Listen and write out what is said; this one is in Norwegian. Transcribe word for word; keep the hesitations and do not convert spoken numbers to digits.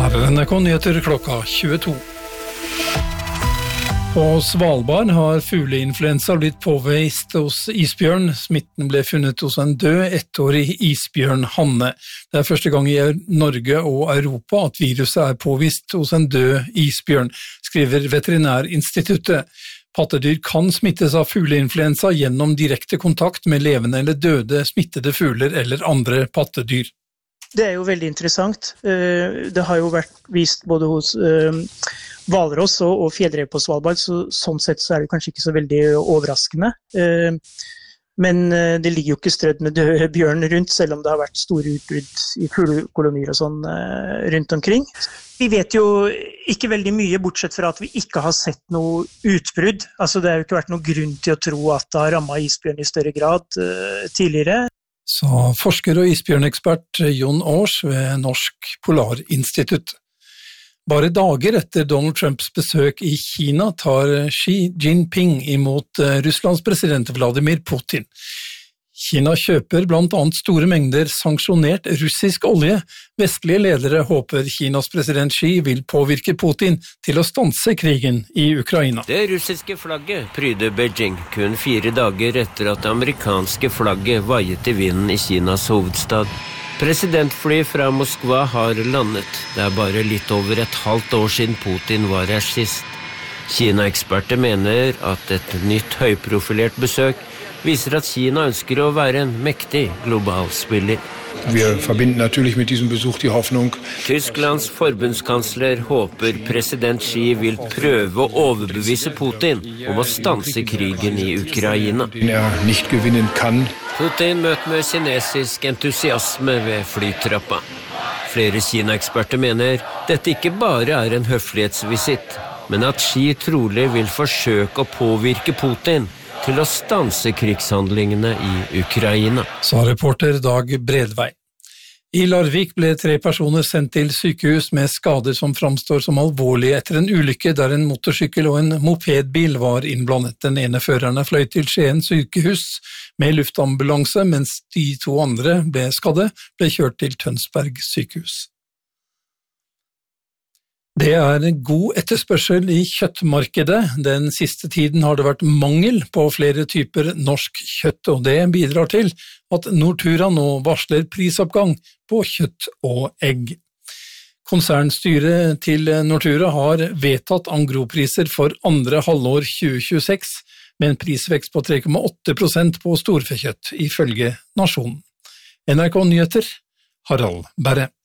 Her er N R K Nyheter klokka tjueto. På Svalbard har fugleinfluensa blitt påvist hos isbjørn. Smitten ble funnet hos en død ettårig isbjørnhanne. Det er første gang i Norge og Europa at viruset er påvist hos en død isbjørn, skriver Veterinærinstituttet. Pattedyr kan smittes av fugleinfluensa gjennom direkte kontakt med levende eller døde smittede fugler eller andre pattedyr. Det er jo veldig interessant. Det har jo vært vist både hos hvalross og fjellrev på Svalbard, så sånn sett så er det kanskje ikke så veldig overraskende. Men det ligger jo ikke strødd med døde bjørn rundt, selv om det har vært store utbrudd i fuglekolonier og sånn rundt omkring. Vi vet jo ikke veldig mye, bortsett fra at vi ikke har sett noe utbrudd. Altså det har jo ikke vært noen grunn til å tro at det har rammet isbjørn i større grad tidligere. Sa forsker og isbjørnekspert Jon Aars ved Norsk Polarinstitutt. Bare dager etter Donald Trumps besøk i Kina tar Xi Jinping imot Russlands president Vladimir Putin. Kina kjøper blant annet store mengder sanksjonert russisk olje. Vestlige ledere håper Kinas president Xi vil påvirke Putin til å stanse krigen i Ukraina. Det russiske flagget pryder Beijing kun fire dager etter at det amerikanske flagget vaiet i vinden i Kinas hovedstad. Presidentfly fra Moskva har landet. Det er bare litt over et halvt år siden Putin var her sist. Kina-eksperter mener at et nytt høyprofilert besøk viser at Kina ønsker å være en mektig global spiller. Wir verbinden natürlich mit diesem Besuch die Hoffnung. Tysklands forbundskansler håper president Xi vil prøve å overbevise Putin om å stanse krigen i Ukraina. Den er nicht gewinnen kann. Putin møter med kinesisk entusiasme ved flytrappa. Flere Kina-eksperter mener dette ikke bare er en høflighetsvisitt, men at Xi trolig vil forsøke å påvirke Putin til å stanse krigshandlingene i Ukraina. Sa reporter Dag Bredvei. I Larvik ble tre personer sendt til sykehus med skader som framstår som alvorlige etter en ulykke der en motorsykkel og en mopedbil var innblandet. Den ene føreren fløy til Skien sykehus med luftambulanse, mens de to andre ble skadde, ble kjørt til Tønsberg sykehus. Det er god etterspørsel i kjøttmarkedet. Den siste tiden har det vært mangel på flere typer norsk kjøtt, og det bidrar til at Nortura nå varsler prisoppgang på kjøtt og egg. Konsernstyret til Nortura har vedtatt angropriser for andre halvår tjue tjueseks, med en prisvekst på tre komma åtte prosent på storfekjøtt, ifølge Nasjonen. N R K Nyheter, Harald Berre.